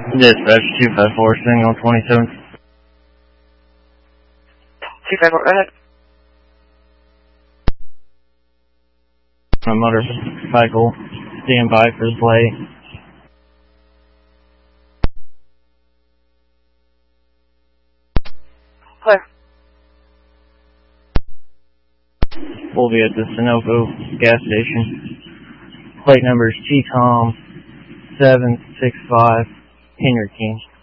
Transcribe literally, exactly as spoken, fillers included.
Dispatch two five four, signal twenty-seven. two five four, go ahead. A motorcycle, stand by for the plate. Clear. We'll be at the Sunoco gas station. Plate number is T COM seven six five, Henry King.